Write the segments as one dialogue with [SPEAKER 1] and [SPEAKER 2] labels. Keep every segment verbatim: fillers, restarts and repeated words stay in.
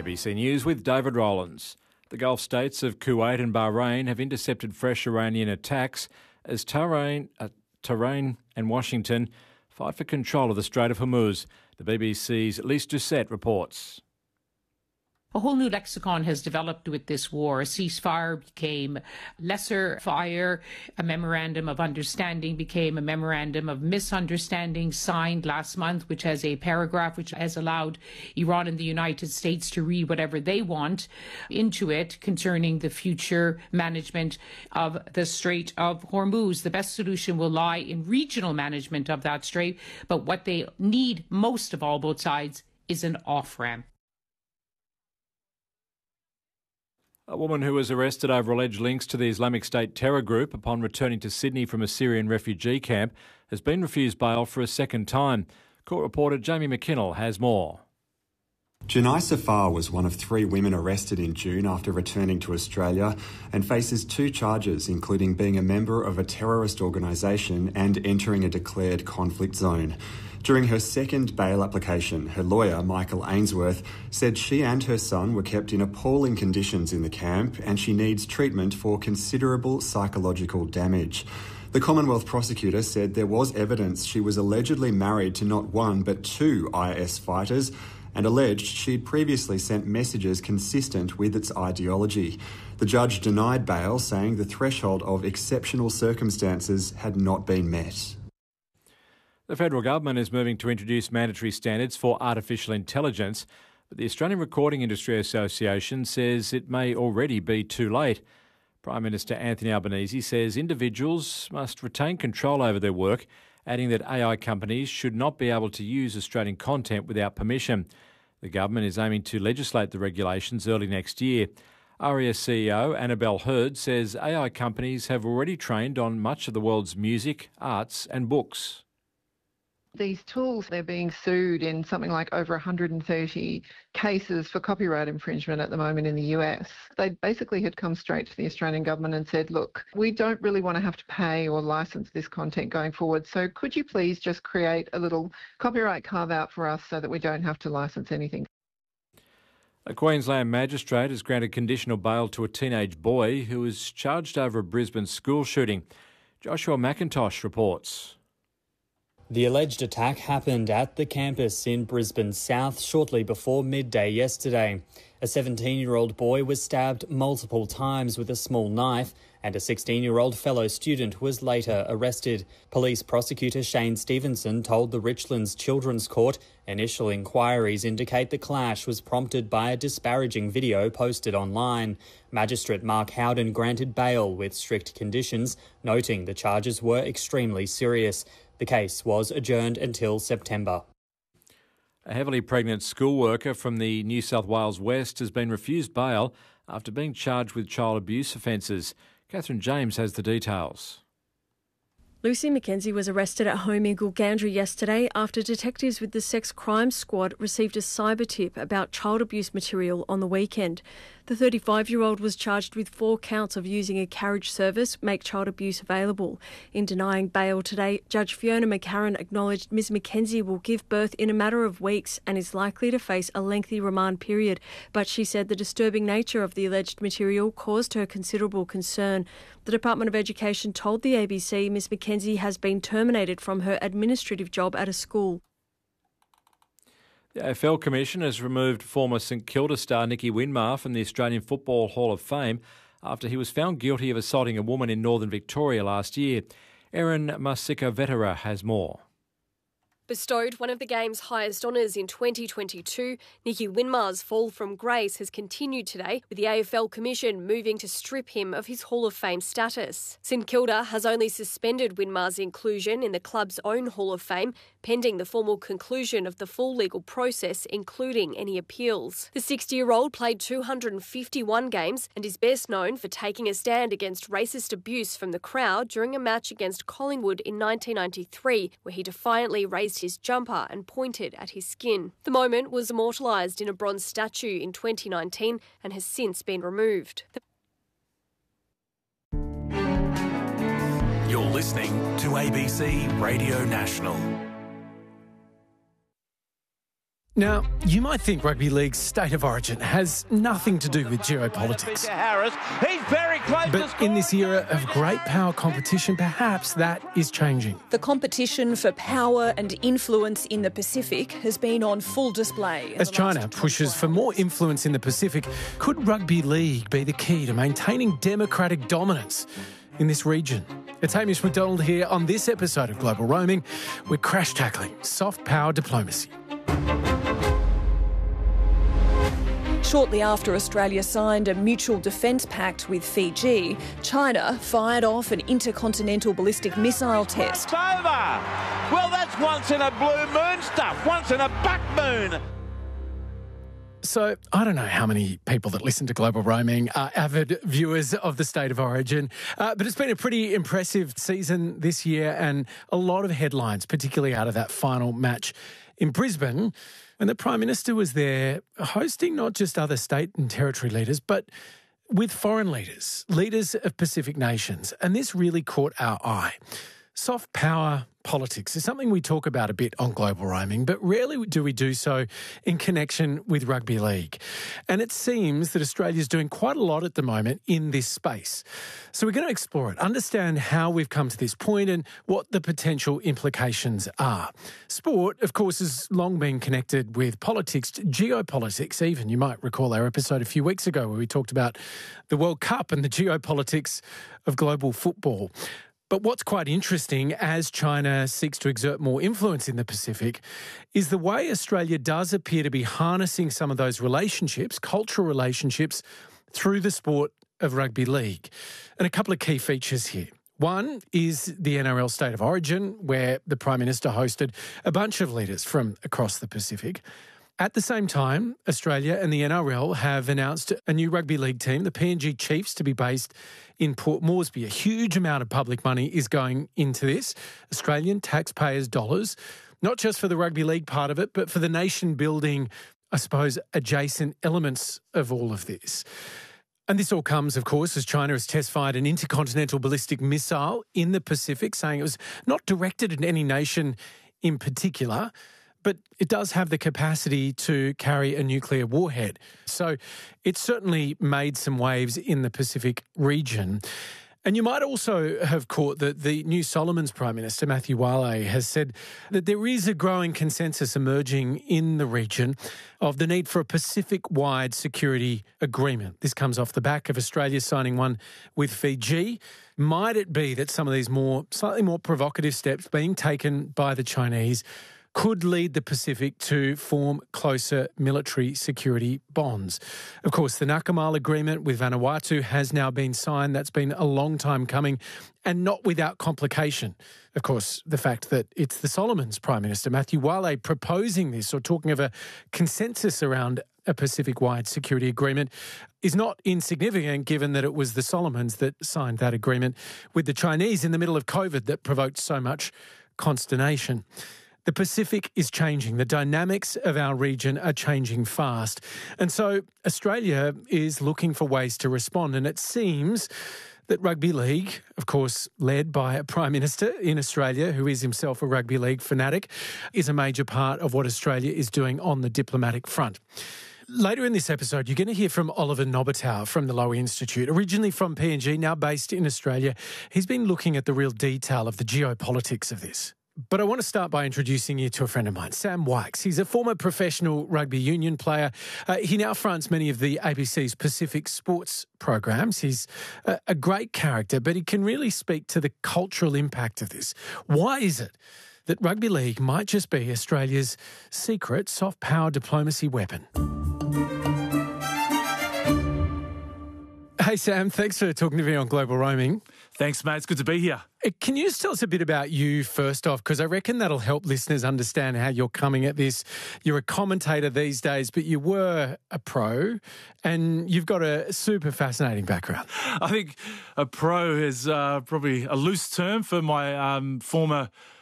[SPEAKER 1] A B C News with David Rowlands. The Gulf states of Kuwait and Bahrain have intercepted fresh Iranian attacks as Tehran, uh, Tehran and Washington fight for control of the Strait of Hormuz. The B B C's Lise Doucette reports.
[SPEAKER 2] A whole new lexicon has developed with this war. A ceasefire became lesser fire. A memorandum of understanding became a memorandum of misunderstanding signed last month, which has a paragraph which has allowed Iran and the United States to read whatever they want into it concerning the future management of the Strait of Hormuz. The best solution will lie in regional management of that strait, but what they need most of all, both sides, is an off-ramp.
[SPEAKER 1] A woman who was arrested over alleged links to the Islamic State terror group upon returning to Sydney from a Syrian refugee camp has been refused bail for a second time. Court reporter Jamie McKinnell has more.
[SPEAKER 3] Janai Safar was one of three women arrested in June after returning to Australia and faces two charges, including being a member of a terrorist organisation and entering a declared conflict zone. During her second bail application, her lawyer, Michael Ainsworth, said she and her son were kept in appalling conditions in the camp and she needs treatment for considerable psychological damage. The Commonwealth prosecutor said there was evidence she was allegedly married to not one but two I S fighters and alleged she'd previously sent messages consistent with its ideology. The judge denied bail, saying the threshold of exceptional circumstances had not been met.
[SPEAKER 1] The federal government is moving to introduce mandatory standards for artificial intelligence, but the Australian Recording Industry Association says it may already be too late. Prime Minister Anthony Albanese says individuals must retain control over their work, adding that A I companies should not be able to use Australian content without permission. The government is aiming to legislate the regulations early next year. ARIA C E O Annabelle Hurd says A I companies have already trained on much of the world's music, arts and books.
[SPEAKER 4] These tools, they're being sued in something like over one hundred thirty cases for copyright infringement at the moment in the U S. They basically had come straight to the Australian government and said, look, we don't really want to have to pay or license this content going forward, so could you please just create a little copyright carve-out for us so that we don't have to license anything.
[SPEAKER 1] A Queensland magistrate has granted conditional bail to a teenage boy who was charged over a Brisbane school shooting. Joshua McIntosh reports.
[SPEAKER 5] The alleged attack happened at the campus in Brisbane South shortly before midday yesterday. A seventeen-year-old boy was stabbed multiple times with a small knife and a sixteen-year-old fellow student was later arrested. Police prosecutor Shane Stevenson told the Richlands Children's Court initial inquiries indicate the clash was prompted by a disparaging video posted online. Magistrate Mark Howden granted bail with strict conditions, noting the charges were extremely serious. The case was adjourned until September.
[SPEAKER 1] A heavily pregnant school worker from the New South Wales West has been refused bail after being charged with child abuse offences. Catherine James has the details.
[SPEAKER 6] Lucy McKenzie was arrested at home in Gulgandra yesterday after detectives with the Sex Crimes Squad received a cyber tip about child abuse material on the weekend. The thirty-five-year-old was charged with four counts of using a carriage service make child abuse available. In denying bail today, Judge Fiona McCarran acknowledged Miz McKenzie will give birth in a matter of weeks and is likely to face a lengthy remand period, but she said the disturbing nature of the alleged material caused her considerable concern. The Department of Education told the A B C Miz McKenzie has been terminated from her administrative job at a school.
[SPEAKER 1] The A F L Commission has removed former St Kilda star Nicky Winmar from the Australian Football Hall of Fame after he was found guilty of assaulting a woman in northern Victoria last year. Erin Masika-Vetera has more.
[SPEAKER 7] Bestowed one of the game's highest honours in twenty twenty-two, Nicky Winmar's fall from grace has continued today, with the A F L Commission moving to strip him of his Hall of Fame status. St Kilda has only suspended Winmar's inclusion in the club's own Hall of Fame, pending the formal conclusion of the full legal process, including any appeals. The sixty-year-old played two hundred fifty-one games and is best known for taking a stand against racist abuse from the crowd during a match against Collingwood in nineteen ninety-three, where he defiantly raised his jumper and pointed at his skin. The moment was immortalised in a bronze statue in twenty nineteen and has since been removed.
[SPEAKER 8] You're listening to A B C Radio National. Now, you might think rugby league's state of origin has nothing to do with geopolitics.
[SPEAKER 9] Harris, he's very close
[SPEAKER 8] but in this era of great power competition, perhaps that is changing.
[SPEAKER 10] The competition for power and influence in the Pacific has been on full display.
[SPEAKER 8] As China pushes for more influence in the Pacific, could rugby league be the key to maintaining democratic dominance in this region? It's Hamish McDonald here on this episode of Global Roaming. We're crash tackling soft power diplomacy.
[SPEAKER 10] Shortly after Australia signed a mutual defence pact with Fiji, China fired off an intercontinental ballistic missile test.
[SPEAKER 9] It's over! Well, that's once in a blue moon stuff, once in a buck moon.
[SPEAKER 8] So, I don't know how many people that listen to Global Roaming are avid viewers of the State of Origin, uh, but it's been a pretty impressive season this year and a lot of headlines, particularly out of that final match in Brisbane, when the Prime Minister was there hosting not just other state and territory leaders, but with foreign leaders, leaders of Pacific nations. And this really caught our eye. Soft power politics is something we talk about a bit on Global Roaming, but rarely do we do so in connection with rugby league. And it seems that Australia's doing quite a lot at the moment in this space. So we're going to explore it, understand how we've come to this point and what the potential implications are. Sport, of course, has long been connected with politics, geopolitics even. You might recall our episode a few weeks ago where we talked about the World Cup and the geopolitics of global football. But what's quite interesting as China seeks to exert more influence in the Pacific is the way Australia does appear to be harnessing some of those relationships, cultural relationships, through the sport of rugby league. And a couple of key features here. One is the N R L State of Origin, where the Prime Minister hosted a bunch of leaders from across the Pacific. At the same time, Australia and the N R L have announced a new rugby league team, the P N G Chiefs, to be based in Port Moresby. A huge amount of public money is going into this, Australian taxpayers' dollars, not just for the rugby league part of it, but for the nation-building, I suppose, adjacent elements of all of this. And this all comes, of course, as China has test-fired an intercontinental ballistic missile in the Pacific, saying it was not directed at any nation in particular, but it does have the capacity to carry a nuclear warhead. So it certainly made some waves in the Pacific region. And you might also have caught that the New Solomons Prime Minister, Matthew Wale, has said that there is a growing consensus emerging in the region of the need for a Pacific-wide security agreement. This comes off the back of Australia signing one with Fiji. Might it be that some of these more, slightly more provocative steps being taken by the Chinese could lead the Pacific to form closer military security bonds? Of course, the Nakamal Agreement with Vanuatu has now been signed. That's been a long time coming and not without complication. Of course, the fact that it's the Solomons Prime Minister, Matthew Wale, proposing this or talking of a consensus around a Pacific-wide security agreement is not insignificant, given that it was the Solomons that signed that agreement with the Chinese in the middle of COVID that provoked so much consternation. The Pacific is changing. The dynamics of our region are changing fast. And so Australia is looking for ways to respond. And it seems that rugby league, of course, led by a Prime Minister in Australia who is himself a rugby league fanatic, is a major part of what Australia is doing on the diplomatic front. Later in this episode, you're going to hear from Oliver Nobitow from the Lowy Institute, originally from P N G, now based in Australia. He's been looking at the real detail of the geopolitics of this. But I want to start by introducing you to a friend of mine, Sam Wykes. He's a former professional rugby union player. Uh, he now fronts many of the A B C's Pacific sports programs. He's a, a great character, but he can really speak to the cultural impact of this. Why is it that rugby league might just be Australia's secret soft power diplomacy weapon? Hey, Sam, thanks for talking to me on Global Roaming.
[SPEAKER 11] Thanks, mate. It's good to be here.
[SPEAKER 8] Can you just tell us a bit about you first off? Because I reckon that'll help listeners understand how you're coming at this. You're a commentator these days, but you were a pro and you've got a super fascinating background.
[SPEAKER 11] I think a pro is uh, probably a loose term for my um, former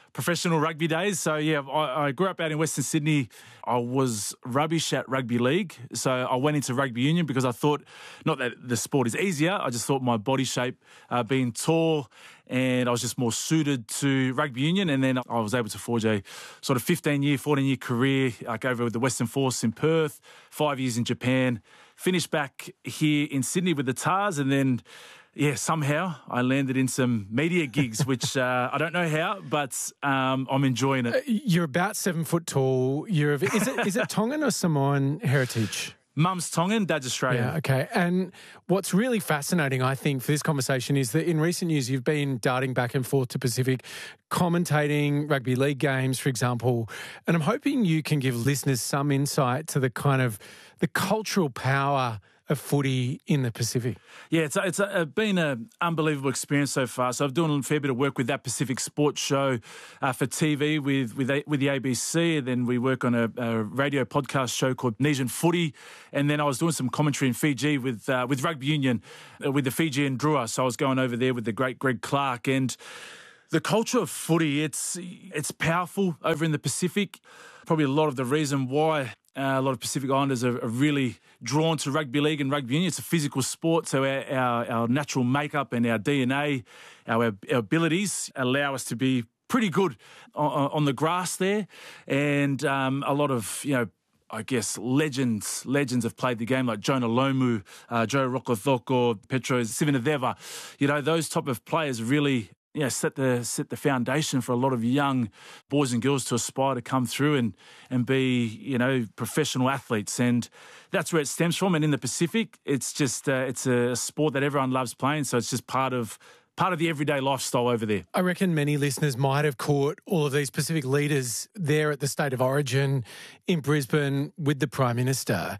[SPEAKER 11] professional rugby days. So, yeah, I, I grew up out in Western Sydney. I was rubbish at rugby league. So I went into rugby union because I thought, not that the sport is easier, I just thought my body shape, uh, being tall, and I was just more suited to rugby union. And then I was able to forge a sort of fifteen-year, fourteen-year career, like over with the Western Force in Perth, five years in Japan, finished back here in Sydney with the Tars, and then, yeah, somehow I landed in some media gigs, which uh, I don't know how, but um, I'm enjoying it.
[SPEAKER 8] Uh, you're about seven foot tall. You're of, is it is it Tongan or Samoan heritage?
[SPEAKER 11] Mum's Tongan, dad's Australian.
[SPEAKER 8] Yeah, okay. And what's really fascinating, I think, for this conversation is that in recent years you've been darting back and forth to Pacific, commentating rugby league games, for example, and I'm hoping you can give listeners some insight to the kind of the cultural power of footy in the Pacific.
[SPEAKER 11] Yeah, it's, a, it's a, been an unbelievable experience so far. So I've done a fair bit of work with that Pacific Sports Show uh, for T V with with, a, with the A B C, and then we work on a, a radio podcast show called Nesian Footy, and then I was doing some commentary in Fiji with uh, with Rugby Union, uh, with the Fijian Drua. So I was going over there with the great Greg Clark, and the culture of footy, it's it's powerful over in the Pacific. Probably a lot of the reason why Uh, a lot of Pacific Islanders are, are really drawn to rugby league and rugby union. It's a physical sport, so our, our, our natural makeup and our D N A, our, our abilities allow us to be pretty good on, on the grass there. And um, a lot of, you know, I guess legends legends have played the game, like Jonah Lomu, uh, Joe Rokothoko, Petro Sivanadeva. You know, those type of players really, you know, set the set the foundation for a lot of young boys and girls to aspire to come through and and be, you know, professional athletes, and that's where it stems from. And in the Pacific, it's just uh, it's a sport that everyone loves playing, so it's just part of part of the everyday lifestyle over there.
[SPEAKER 8] I reckon many listeners might have caught all of these Pacific leaders there at the State of Origin in Brisbane with the Prime Minister.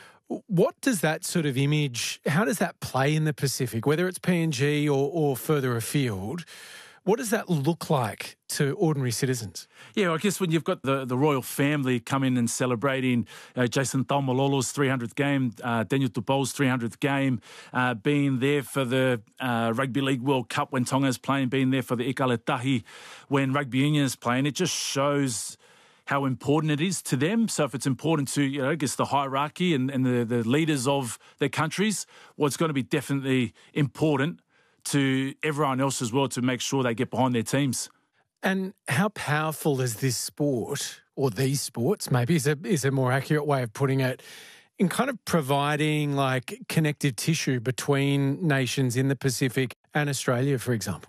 [SPEAKER 8] What does that sort of image, how does that play in the Pacific, whether it's P N G or, or further afield? What does that look like to ordinary citizens?
[SPEAKER 11] Yeah, I guess when you've got the, the royal family come in and celebrating uh, Jason Taumalolo's three hundredth game, uh, Daniel Tupou's three hundredth game, uh, being there for the uh, Rugby League World Cup when Tonga's playing, being there for the Ikaletahi when Rugby Union is playing, it just shows how important it is to them. So if it's important to, you know, I guess the hierarchy and, and the, the leaders of their countries, well, it's going to be definitely important to everyone else as well to make sure they get behind their teams.
[SPEAKER 8] And how powerful is this sport, or these sports maybe is a, is a more accurate way of putting it, in kind of providing like connective tissue between nations in the Pacific and Australia, for example?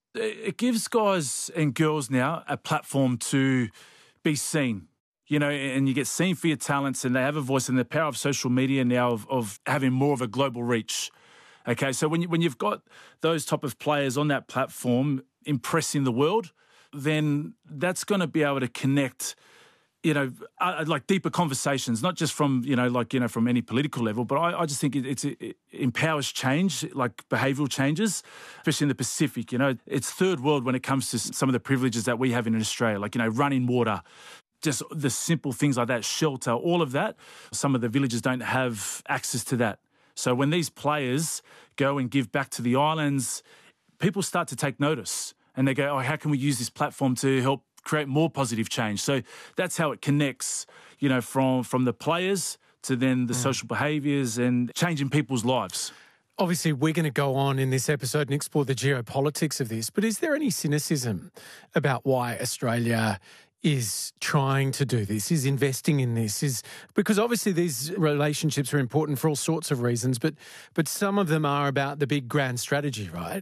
[SPEAKER 11] It gives guys and girls now a platform to be seen, you know, and you get seen for your talents, and they have a voice, and the power of social media now of, of having more of a global reach. Okay, so when you, when you've got those type of players on that platform impressing the world, then that's going to be able to connect, you know, uh, like deeper conversations, not just from, you know, like, you know, from any political level, but I, I just think it, it's, it empowers change, like behavioural changes, especially in the Pacific. You know, it's third world when it comes to some of the privileges that we have in Australia, like, you know, running water, just the simple things like that, shelter, all of that. Some of the villages don't have access to that. So when these players go and give back to the islands, people start to take notice, and they go, oh, how can we use this platform to help create more positive change? So that's how it connects, you know, from, from the players to then the mm. social behaviours and changing people's lives.
[SPEAKER 8] Obviously, we're going to go on in this episode and explore the geopolitics of this, but is there any cynicism about why Australia is trying to do this, is investing in this, is because obviously these relationships are important for all sorts of reasons, but but some of them are about the big grand strategy, right?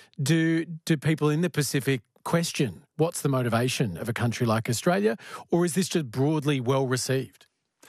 [SPEAKER 8] Do do people in the Pacific question what's the motivation of a country like Australia, or is this just broadly well received?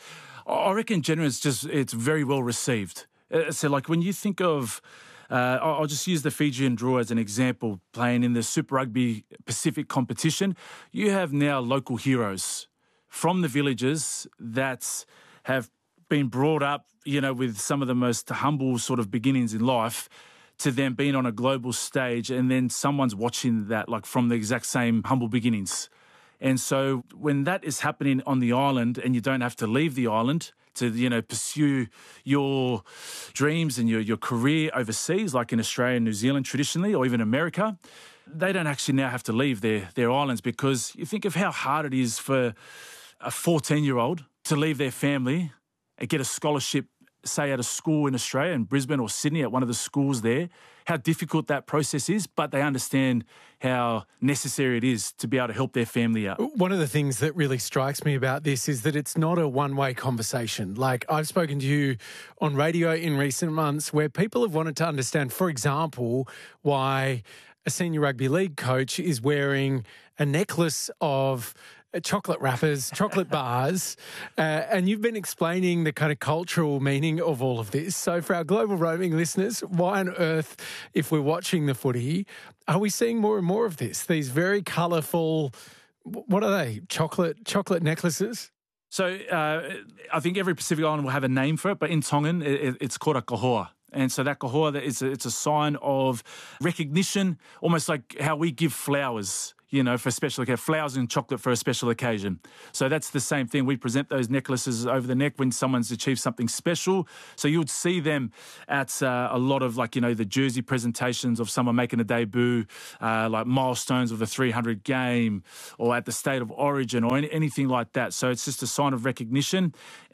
[SPEAKER 11] I reckon generally it's just it's very well received. So like when you think of Uh, I'll just use the Fijian Drua as an example, playing in the Super Rugby Pacific competition. You have now local heroes from the villages that have been brought up, you know, with some of the most humble sort of beginnings in life, to them being on a global stage, and then someone's watching that, like, from the exact same humble beginnings. And so when that is happening on the island and you don't have to leave the island to, you know, pursue your dreams and your, your career overseas, like in Australia and New Zealand traditionally, or even America, they don't actually now have to leave their, their islands, because you think of how hard it is for a fourteen-year-old to leave their family and get a scholarship, say, at a school in Australia, in Brisbane or Sydney, at one of the schools there, how difficult that process is, but they understand how necessary it is to be able to help their family out.
[SPEAKER 8] One of the things that really strikes me about this is that it's not a one-way conversation. Like, I've spoken to you on radio in recent months where people have wanted to understand, for example, why a senior rugby league coach is wearing a necklace of chocolate wrappers, chocolate bars, uh, and you've been explaining the kind of cultural meaning of all of this. So for our global roaming listeners, why on earth, if we're watching the footy, are we seeing more and more of this? These very colourful, what are they, chocolate chocolate necklaces?
[SPEAKER 11] So uh, I think every Pacific island will have a name for it, but in Tongan, it, it's called a kahoa. And so that kahoa, is a, it's a sign of recognition, almost like how we give flowers, you know, for a special occasion, flowers and chocolate for a special occasion. So that's the same thing. We present those necklaces over the neck when someone's achieved something special. So you would see them at uh, a lot of, like, you know, the jersey presentations of someone making a debut, uh, like milestones of the three hundred game, or at the State of Origin, or any, anything like that. So it's just a sign of recognition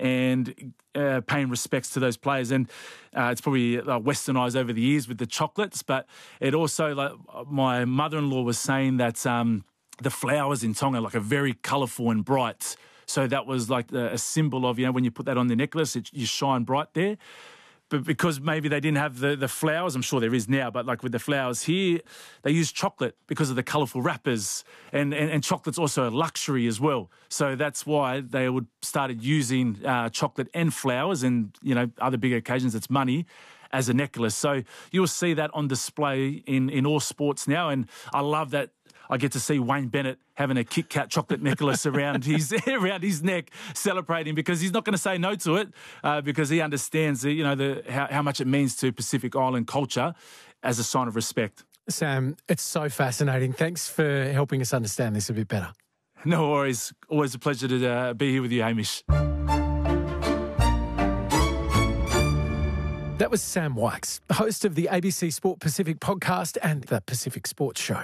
[SPEAKER 11] and uh, paying respects to those players. And uh, it's probably uh, westernised over the years with the chocolates, but it also, like my mother-in-law was saying that um, the flowers in Tonga like are very colourful and bright. So that was like a symbol of, you know, when you put that on the necklace, it, you shine bright there. But because maybe they didn't have the, the flowers, I'm sure there is now, but like with the flowers here, they use chocolate because of the colourful wrappers. And, and, and chocolate's also a luxury as well. So that's why they would started using uh, chocolate and flowers, and, you know, other big occasions, it's money, as a necklace. So you'll see that on display in, in all sports now. And I love that I get to see Wayne Bennett having a Kit Kat chocolate necklace around his around his neck, celebrating, because he's not going to say no to it, uh, because he understands the, you know, the how, how much it means to Pacific Island culture as a sign of respect.
[SPEAKER 8] Sam, it's so fascinating. Thanks for helping us understand this a bit better.
[SPEAKER 11] No worries. Always a pleasure to uh, be here with you, Hamish.
[SPEAKER 8] That was Sam Wykes, host of the A B C Sport Pacific podcast and the Pacific Sports Show.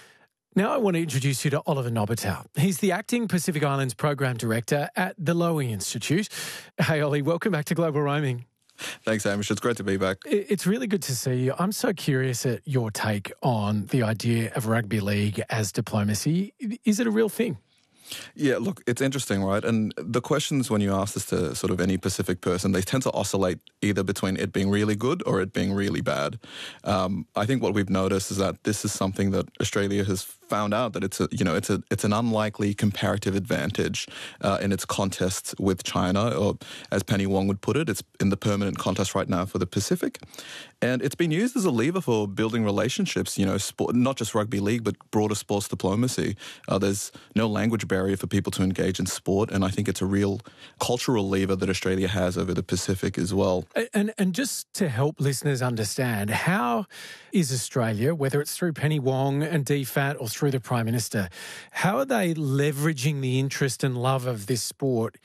[SPEAKER 8] Now I want to introduce you to Oliver Nobitow. He's the Acting Pacific Islands Program Director at the Lowy Institute. Hey, Ollie, welcome back to Global Roaming.
[SPEAKER 12] Thanks, Hamish. It's great to be back.
[SPEAKER 8] It's really good to see you. I'm so curious at your take on the idea of rugby league as diplomacy. Is it a real thing?
[SPEAKER 12] Yeah, look, it's interesting, right? And the questions, when you ask this to sort of any Pacific person, they tend to oscillate either between it being really good or it being really bad. Um, I think what we've noticed is that this is something that Australia has found out that it's a, you know, it's a, it's an unlikely comparative advantage uh, in its contests with China, or as Penny Wong would put it, it's in the permanent contest right now for the Pacific. And it's been used as a lever for building relationships, you know, sport, not just rugby league, but broader sports diplomacy. Uh, there's no language barrier for people to engage in sport, and I think it's a real cultural lever that Australia has over the Pacific as well.
[SPEAKER 8] And and just to help listeners understand, how is Australia, whether it's through Penny Wong and D FAT or through the Prime Minister, how are they leveraging the interest and love of this sport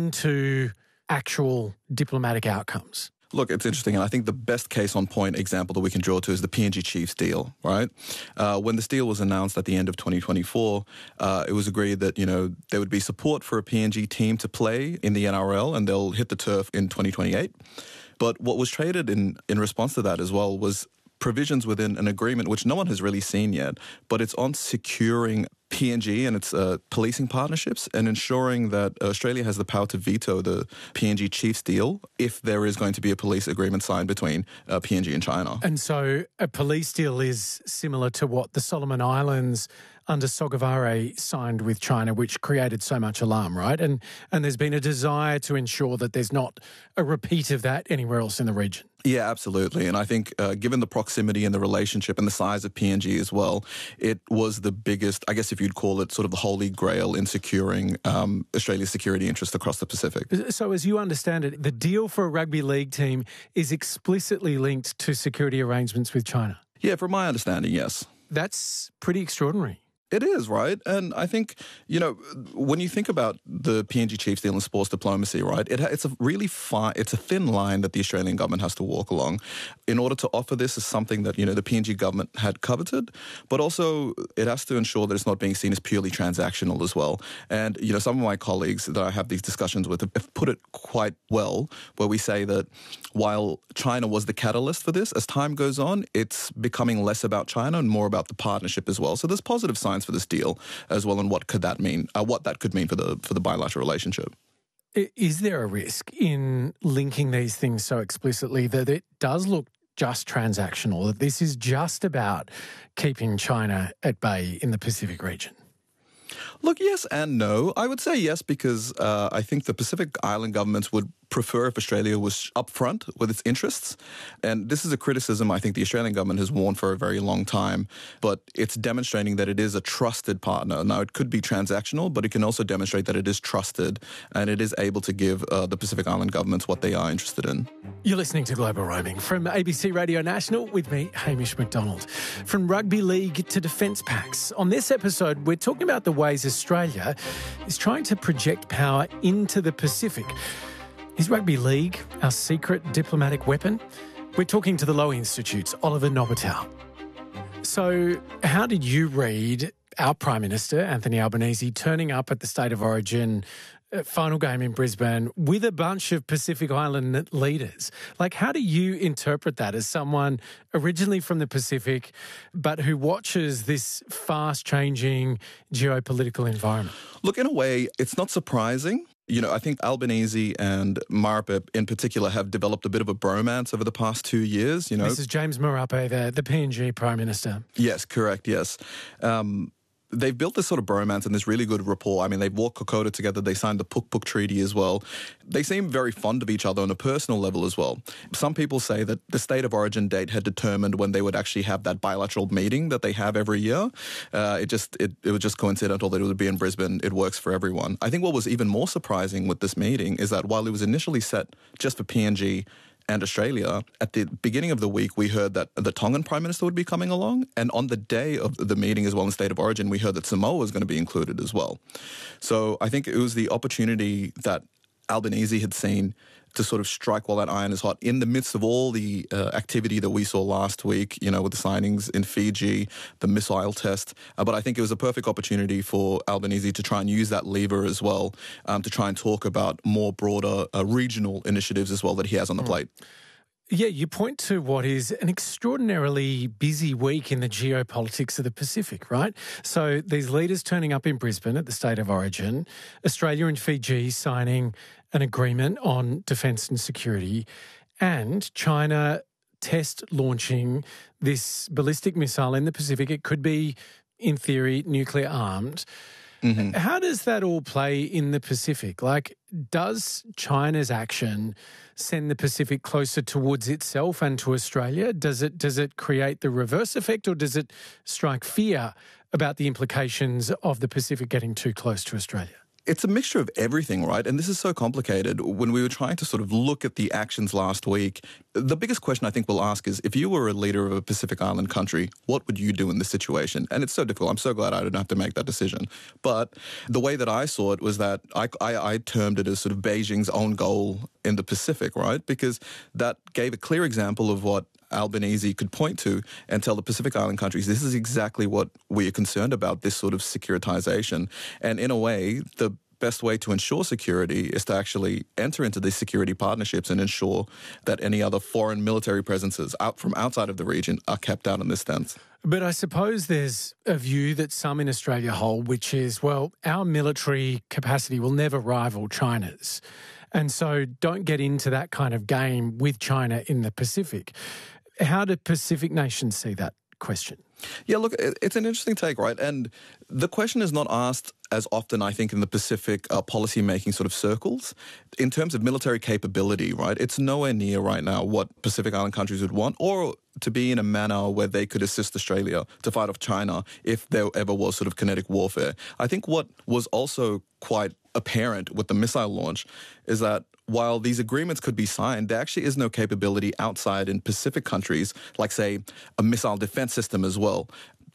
[SPEAKER 8] into actual diplomatic outcomes?
[SPEAKER 12] Look, it's interesting, and I think the best case on point example that we can draw to is the P N G Chiefs deal, right? Uh, when this deal was announced at the end of twenty twenty-four, uh, it was agreed that, you know, there would be support for a P N G team to play in the N R L, and they'll hit the turf in twenty twenty-eight. But what was traded in, in response to that as well was provisions within an agreement which no one has really seen yet, but it's on securing P N G and its uh, policing partnerships and ensuring that Australia has the power to veto the P N G Chiefs deal if there is going to be a police agreement signed between uh, P N G and China.
[SPEAKER 8] And so a police deal is similar to what the Solomon Islands under Sogavare signed with China, which created so much alarm, right? And and there's been a desire to ensure that there's not a repeat of that anywhere else in the region.
[SPEAKER 12] Yeah, absolutely. And I think uh, given the proximity and the relationship and the size of P N G as well, it was the biggest, I guess if you'd call it sort of the holy grail in securing um, Australia's security interests across the Pacific.
[SPEAKER 8] So as you understand it, the deal for a rugby league team is explicitly linked to security arrangements with China?
[SPEAKER 12] Yeah, from my understanding, yes.
[SPEAKER 8] That's pretty extraordinary.
[SPEAKER 12] It is, right? And I think, you know, when you think about the P N G chief's deal in sports diplomacy, right, it, it's a really fine, it's a thin line that the Australian government has to walk along in order to offer this as something that, you know, the P N G government had coveted, but also it has to ensure that it's not being seen as purely transactional as well. And, you know, some of my colleagues that I have these discussions with have put it quite well, where we say that while China was the catalyst for this, as time goes on, it's becoming less about China and more about the partnership as well. So there's positive signs for this deal as well, and what could that mean? Uh, what that could mean for the for the bilateral relationship.
[SPEAKER 8] Is there a risk in linking these things so explicitly that it does look just transactional? That this is just about keeping China at bay in the Pacific region?
[SPEAKER 12] Look, yes and no. I would say yes because uh, I think the Pacific Island governments would prefer if Australia was upfront with its interests. And this is a criticism I think the Australian government has worn for a very long time, but it's demonstrating that it is a trusted partner. Now, it could be transactional, but it can also demonstrate that it is trusted and it is able to give uh, the Pacific Island governments what they are interested in.
[SPEAKER 8] You're listening to Global Roaming from A B C Radio National with me, Hamish McDonald. From rugby league to defence pacts. On this episode, we're talking about the ways Australia is trying to project power into the Pacific. Is rugby league our secret diplomatic weapon? We're talking to the Lowy Institute's Oliver Nobitow. So how did you read our Prime Minister, Anthony Albanese, turning up at the State of Origin final game in Brisbane with a bunch of Pacific Island leaders? Like, how do you interpret that as someone originally from the Pacific, but who watches this fast-changing geopolitical environment?
[SPEAKER 12] Look, in a way, it's not surprising. You know, I think Albanese and Marape in particular have developed a bit of a bromance over the past two years, you know.
[SPEAKER 8] This is James Marape, the, the P N G Prime Minister.
[SPEAKER 12] Yes, correct, yes. Um, they've built this sort of bromance and this really good rapport. I mean, they've walked Kokoda together. They signed the Puk Puk Treaty as well. They seem very fond of each other on a personal level as well. Some people say that the State of Origin date had determined when they would actually have that bilateral meeting that they have every year. Uh, it just it, it was just coincidental that it would be in Brisbane. It works for everyone. I think what was even more surprising with this meeting is that while it was initially set just for P N G and Australia, at the beginning of the week, we heard that the Tongan Prime Minister would be coming along. And on the day of the meeting as well in the State of Origin, we heard that Samoa was going to be included as well. So I think it was the opportunity that Albanese had seen to sort of strike while that iron is hot in the midst of all the uh, activity that we saw last week, you know, with the signings in Fiji, the missile test. Uh, but I think it was a perfect opportunity for Albanese to try and use that lever as well, um, to try and talk about more broader uh, regional initiatives as well that he has on the plate.
[SPEAKER 8] Yeah, you point to what is an extraordinarily busy week in the geopolitics of the Pacific, right? So these leaders turning up in Brisbane at the State of Origin, Australia and Fiji signing an agreement on defence and security, and China test launching this ballistic missile in the Pacific. It could be, in theory, nuclear armed. Mm-hmm. How does that all play in the Pacific? Like, does China's action send the Pacific closer towards itself and to Australia? Does it does it create the reverse effect, or does it strike fear about the implications of the Pacific getting too close to Australia?
[SPEAKER 12] It's a mixture of everything, right? And this is so complicated. When we were trying to sort of look at the actions last week, the biggest question I think we'll ask is, if you were a leader of a Pacific Island country, what would you do in this situation? And it's so difficult. I'm so glad I didn't have to make that decision. But the way that I saw it was that I, I, I termed it as sort of Beijing's own goal in the Pacific, right? Because that gave a clear example of what Albanese could point to and tell the Pacific Island countries, this is exactly what we are concerned about, this sort of securitization. And in a way, the best way to ensure security is to actually enter into these security partnerships and ensure that any other foreign military presences out from outside of the region are kept out in this sense.
[SPEAKER 8] But I suppose there's a view that some in Australia hold, which is, well, our military capacity will never rival China's. And so don't get into that kind of game with China in the Pacific. How do Pacific nations see that question?
[SPEAKER 12] Yeah, look, it's an interesting take, right? And the question is not asked as often, I think, in the Pacific uh, policy-making sort of circles. In terms of military capability, right, it's nowhere near right now what Pacific Island countries would want, or to be in a manner where they could assist Australia to fight off China if there ever was sort of kinetic warfare. I think what was also quite apparent with the missile launch is that while these agreements could be signed, there actually is no capability outside in Pacific countries, like, say, a missile defense system as well.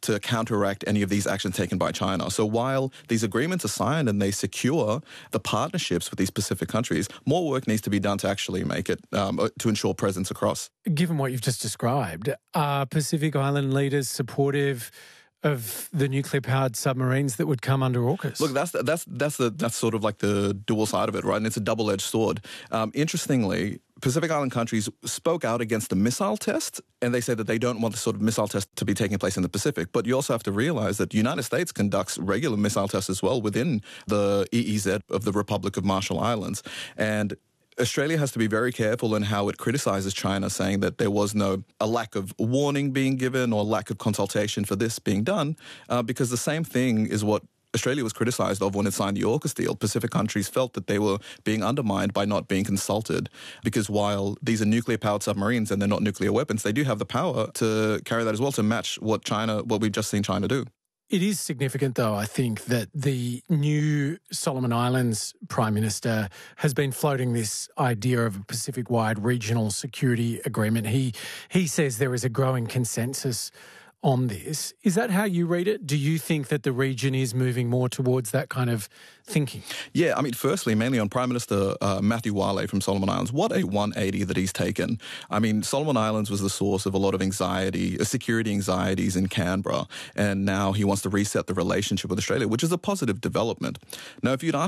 [SPEAKER 12] to counteract any of these actions taken by China. So while these agreements are signed and they secure the partnerships with these Pacific countries, more work needs to be done to actually make it, um, to ensure presence across.
[SPEAKER 8] Given what you've just described, are Pacific Island leaders supportive of the nuclear-powered submarines that would come under AUKUS?
[SPEAKER 12] Look, that's that's that's the that's sort of like the dual side of it, right? And it's a double-edged sword. Um, interestingly, Pacific Island countries spoke out against the missile test, and they said that they don't want the sort of missile test to be taking place in the Pacific. But you also have to realize that the United States conducts regular missile tests as well within the E E Z of the Republic of Marshall Islands, and Australia has to be very careful in how it criticises China, saying that there was no a lack of warning being given or lack of consultation for this being done, uh, because the same thing is what Australia was criticised of when it signed the AUKUS deal. Pacific countries felt that they were being undermined by not being consulted, because while these are nuclear-powered submarines and they're not nuclear weapons, they do have the power to carry that as well, to match what China, what we've just seen China do.
[SPEAKER 8] It is significant, though, I think, that the new Solomon Islands Prime Minister has been floating this idea of a Pacific-wide regional security agreement. He he says there is a growing consensus on this. Is that how you read it? Do you think that the region is moving more towards that kind of thinking?
[SPEAKER 12] Yeah, I mean, firstly, mainly on Prime Minister uh, Matthew Wale from Solomon Islands. What a one eighty that he's taken. I mean, Solomon Islands was the source of a lot of anxiety, uh, security anxieties in Canberra, and now he wants to reset the relationship with Australia, which is a positive development. Now, if you'd ask